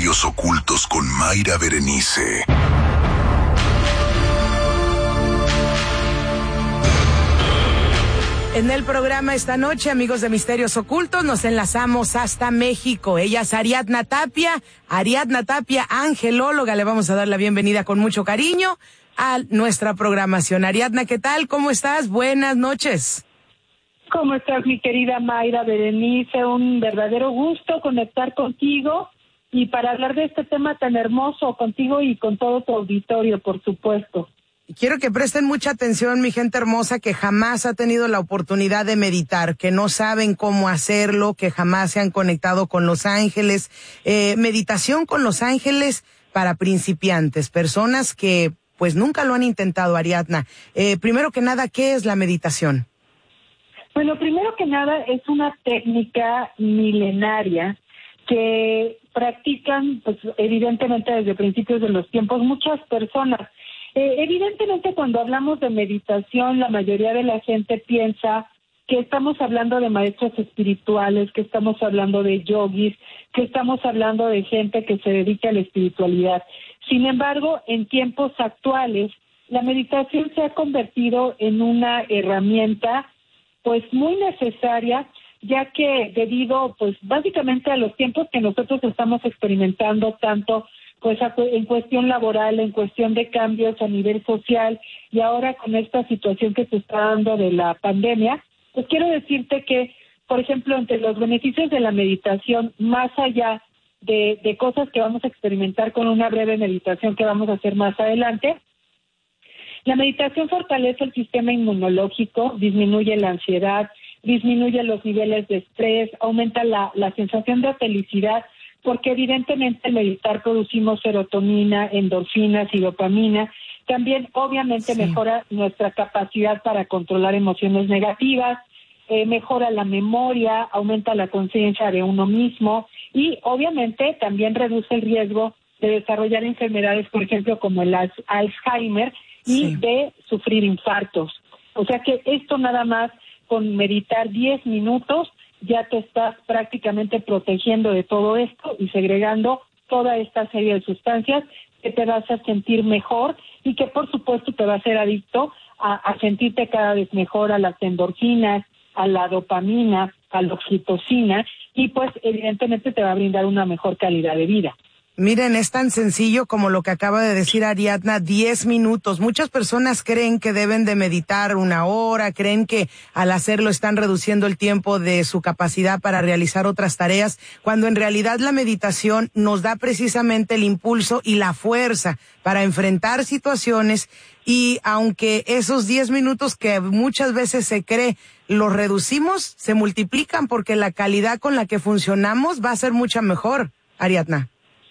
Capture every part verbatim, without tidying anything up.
misterios ocultos con Mayra Berenice. En el programa esta noche, amigos de Misterios Ocultos, nos enlazamos hasta México. Ella es Ariadna Tapia, Ariadna Tapia, angelóloga. Le vamos a dar la bienvenida con mucho cariño a nuestra programación. Ariadna, ¿qué tal? ¿Cómo estás? Buenas noches. ¿Cómo estás, mi querida Mayra Berenice? Un verdadero gusto conectar contigo y para hablar de este tema tan hermoso contigo y con todo tu auditorio, por supuesto. Quiero que presten mucha atención, mi gente hermosa, que jamás ha tenido la oportunidad de meditar, que no saben cómo hacerlo, que jamás se han conectado con los ángeles. Eh, meditación con los ángeles para principiantes, personas que pues nunca lo han intentado, Ariadna. Eh, primero que nada, ¿qué es la meditación? Bueno, primero que nada es una técnica milenaria que practican, pues evidentemente desde principios de los tiempos, muchas personas. Eh, evidentemente cuando hablamos de meditación, la mayoría de la gente piensa que estamos hablando de maestros espirituales, que estamos hablando de yogis, que estamos hablando de gente que se dedica a la espiritualidad. Sin embargo, en tiempos actuales, la meditación se ha convertido en una herramienta pues muy necesaria, ya que debido pues básicamente a los tiempos que nosotros estamos experimentando tanto pues en cuestión laboral, en cuestión de cambios a nivel social y ahora con esta situación que se está dando de la pandemia, pues quiero decirte que, por ejemplo, entre los beneficios de la meditación, más allá de, de cosas que vamos a experimentar con una breve meditación que vamos a hacer más adelante, la meditación fortalece el sistema inmunológico, disminuye la ansiedad, disminuye los niveles de estrés, aumenta la, la sensación de felicidad, porque evidentemente al meditar producimos serotonina, endorfinas y dopamina. También obviamente sí. Mejora nuestra capacidad para controlar emociones negativas, eh, mejora la memoria, aumenta la conciencia de uno mismo y obviamente también reduce el riesgo de desarrollar enfermedades, por ejemplo, como el Alzheimer y sí. de sufrir infartos. O sea que esto nada más con meditar diez minutos ya te estás prácticamente protegiendo de todo esto y segregando toda esta serie de sustancias que te vas a sentir mejor y que por supuesto te va a hacer adicto a, a sentirte cada vez mejor a las endorfinas, a la dopamina, a la oxitocina y pues evidentemente te va a brindar una mejor calidad de vida. Miren, es tan sencillo como lo que acaba de decir Ariadna, diez minutos. Muchas personas creen que deben de meditar una hora, creen que al hacerlo están reduciendo el tiempo de su capacidad para realizar otras tareas, cuando en realidad la meditación nos da precisamente el impulso y la fuerza para enfrentar situaciones y aunque esos diez minutos que muchas veces se cree los reducimos, se multiplican porque la calidad con la que funcionamos va a ser mucha mejor, Ariadna.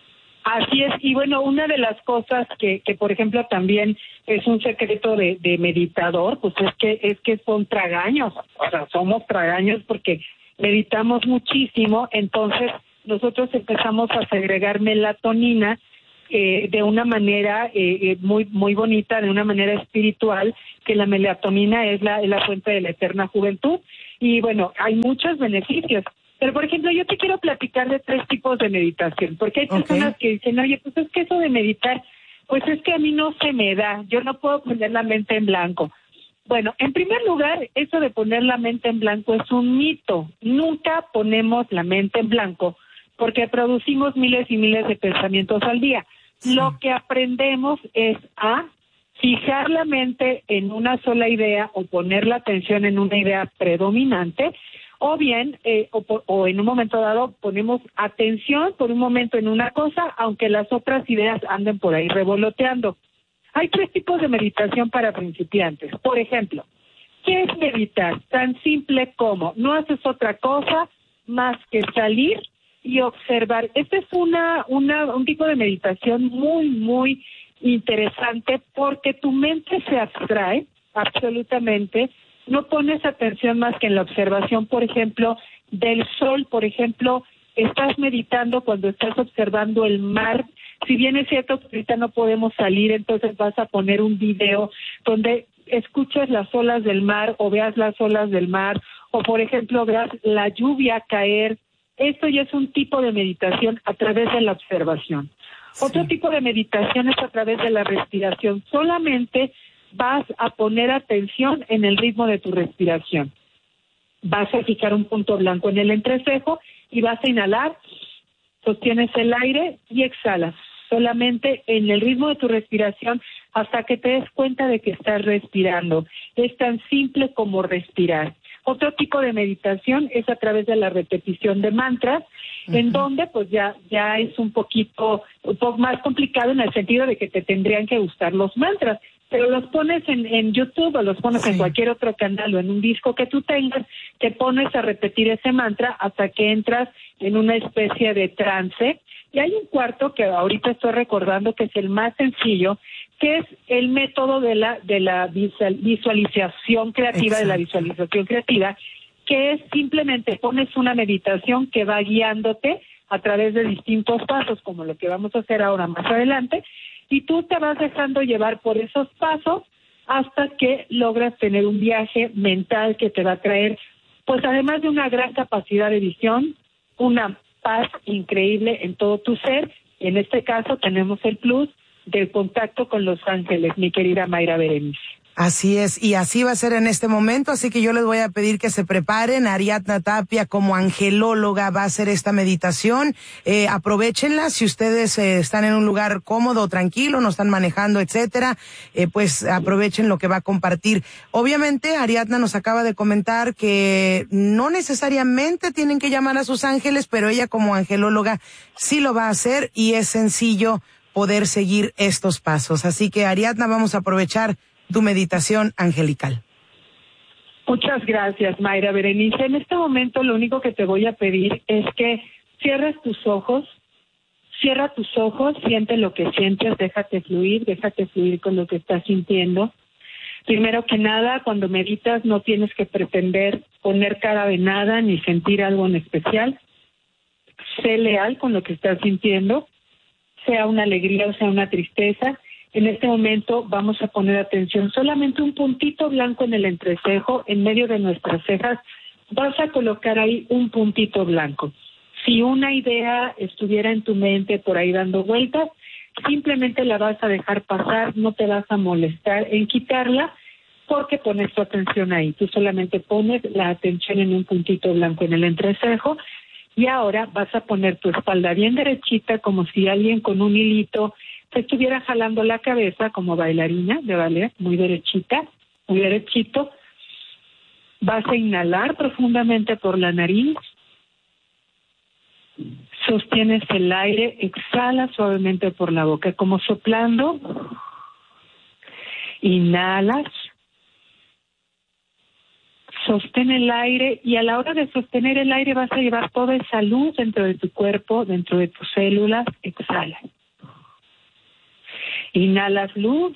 Así es, y bueno, una de las cosas que, que por ejemplo, también es un secreto de, de meditador, pues es que es que son tragaños, o sea, somos tragaños porque meditamos muchísimo, entonces nosotros empezamos a segregar melatonina eh, de una manera eh, muy muy bonita, de una manera espiritual, que la melatonina es la, es la fuente de la eterna juventud, y bueno, hay muchos beneficios. Pero, por ejemplo, yo te quiero platicar de tres tipos de meditación, porque hay personas okay. que dicen, oye, pues es que eso de meditar, pues es que a mí no se me da, yo no puedo poner la mente en blanco. Bueno, en primer lugar, eso de poner la mente en blanco es un mito. Nunca ponemos la mente en blanco, porque producimos miles y miles de pensamientos al día. Sí. Lo que aprendemos es a fijar la mente en una sola idea o poner la atención en una idea predominante, o bien, eh, o, o en un momento dado ponemos atención por un momento en una cosa, aunque las otras ideas anden por ahí revoloteando. Hay tres tipos de meditación para principiantes. Por ejemplo, ¿qué es meditar? Tan simple como no haces otra cosa más que salir y observar. Este es una, una, un tipo de meditación muy, muy interesante porque tu mente se abstrae absolutamente. No pones atención más que en la observación, por ejemplo, del sol. Por ejemplo, estás meditando cuando estás observando el mar. Si bien es cierto que ahorita no podemos salir, entonces vas a poner un video donde escuches las olas del mar o veas las olas del mar o, por ejemplo, veas la lluvia caer Esto ya es un tipo de meditación a través de la observación. Sí. Otro tipo de meditación es a través de la respiración. Solamente vas a poner atención en el ritmo de tu respiración. Vas a fijar un punto blanco en el entrecejo y vas a inhalar, sostienes el aire y exhalas. Solamente en el ritmo de tu respiración hasta que te des cuenta de que estás respirando. Es tan simple como respirar. Otro tipo de meditación es a través de la repetición de mantras, uh-huh. en donde pues ya ya es un poquito un poco más complicado en el sentido de que te tendrían que gustar los mantras, pero los pones en, en YouTube o los pones sí. en cualquier otro canal o en un disco que tú tengas, te pones a repetir ese mantra hasta que entras en una especie de trance. Y hay un cuarto que ahorita estoy recordando que es el más sencillo, que es el método de la de la visualización creativa, Exacto. de la visualización creativa, que es simplemente pones una meditación que va guiándote a través de distintos pasos, como lo que vamos a hacer ahora más adelante, y tú te vas dejando llevar por esos pasos hasta que logras tener un viaje mental que te va a traer, pues además de una gran capacidad de visión, una paz increíble en todo tu ser. En este caso tenemos el plus del contacto con los ángeles, mi querida Mayra Berenice. Así es, y así va a ser en este momento, así que yo les voy a pedir que se preparen. Ariadna Tapia, como angelóloga, va a hacer esta meditación. Eh, aprovechenla si ustedes eh, están en un lugar cómodo, tranquilo, no están manejando, etcétera, eh, pues aprovechen lo que va a compartir. Obviamente, Ariadna nos acaba de comentar que no necesariamente tienen que llamar a sus ángeles, pero ella como angelóloga sí lo va a hacer y es sencillo poder seguir estos pasos. Así que, Ariadna, vamos a aprovechar tu meditación angelical. Muchas gracias, Mayra Berenice. En este momento lo único que te voy a pedir es que cierres tus ojos, cierra tus ojos, siente lo que sientes, déjate fluir, déjate fluir con lo que estás sintiendo. Primero que nada, cuando meditas no tienes que pretender poner cara de nada ni sentir algo en especial. Sé leal con lo que estás sintiendo, sea una alegría o sea una tristeza. En este momento vamos a poner atención, solamente un puntito blanco en el entrecejo, en medio de nuestras cejas, vas a colocar ahí un puntito blanco. Si una idea estuviera en tu mente por ahí dando vueltas, simplemente la vas a dejar pasar, no te vas a molestar en quitarla, porque pones tu atención ahí. Tú solamente pones la atención en un puntito blanco en el entrecejo, y ahora vas a poner tu espalda bien derechita, como si alguien con un hilito te estuviera jalando la cabeza como bailarina de ballet, muy derechita, muy derechito. Vas a inhalar profundamente por la nariz, sostienes el aire, exhala suavemente por la boca, como soplando. Inhalas, sostén el aire y a la hora de sostener el aire vas a llevar toda esa luz dentro de tu cuerpo, dentro de tus células. Exhala. Inhalas luz,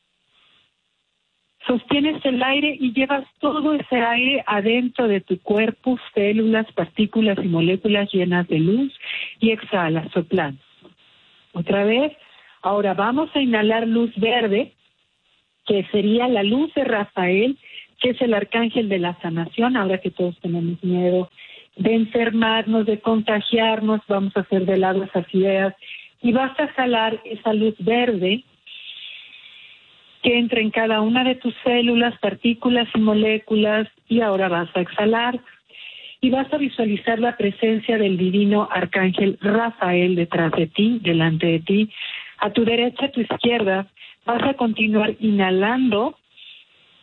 sostienes el aire y llevas todo ese aire adentro de tu cuerpo, células, partículas y moléculas llenas de luz, y exhalas, soplando. Otra vez, ahora vamos a inhalar luz verde, que sería la luz de Rafael, que es el arcángel de la sanación. Ahora que todos tenemos miedo de enfermarnos, de contagiarnos, vamos a hacer de lado esas ideas. Y vas a jalar esa luz verde que entra en cada una de tus células, partículas y moléculas, y ahora vas a exhalar y vas a visualizar la presencia del divino arcángel Rafael detrás de ti, delante de ti, a tu derecha, a tu izquierda. Vas a continuar inhalando